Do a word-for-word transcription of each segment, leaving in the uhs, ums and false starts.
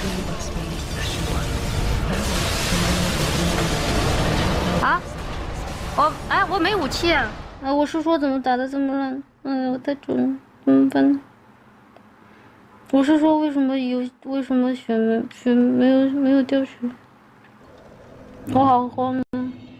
啊？我哎，我没武器啊！啊，我是说怎么打的这么烂？哎我太准，怎么办？我是说为什么有为什么血没血没有没有掉血？我好慌啊！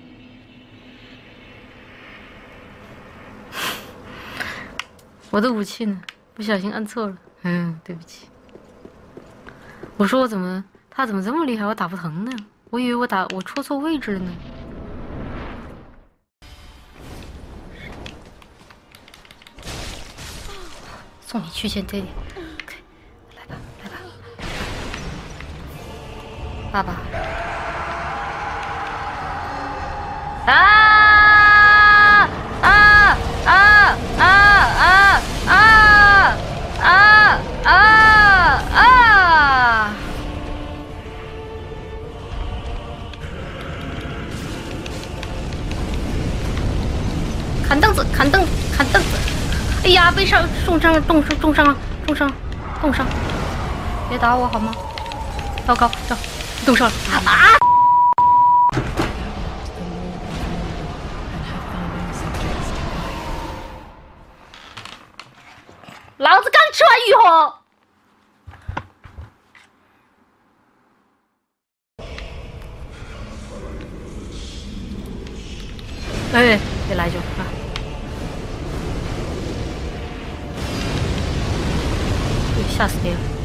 我的武器呢？不小心按错了，嗯，对不起。我说我怎么他怎么这么厉害？我打不疼呢？我以为我打我戳错位置了呢。送你去见爹爹。OK， 来吧，来吧，爸爸。啊啊啊啊啊啊啊啊啊！砍凳子，砍凳子，砍凳子！哎呀，被伤，重伤，重伤，重伤，重伤，重伤！别打我好吗？糟糕，这冻伤了啊！老子刚吃完浴火。哎，别来就啊！吓死你了！